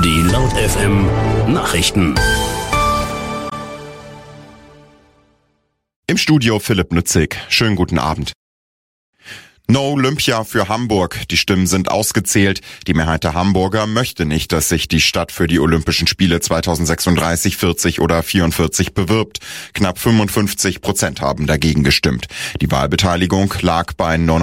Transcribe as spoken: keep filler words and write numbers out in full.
Die Laut F M Nachrichten. Im Studio Philipp Nützig. Schönen guten Abend. No Olympia für Hamburg. Die Stimmen sind ausgezählt. Die Mehrheit der Hamburger möchte nicht, dass sich die Stadt für die Olympischen Spiele zweitausendsechsunddreißig, vierzig oder vierundvierzig bewirbt. Knapp fünfundfünfzig Prozent haben dagegen gestimmt. Die Wahlbeteiligung lag bei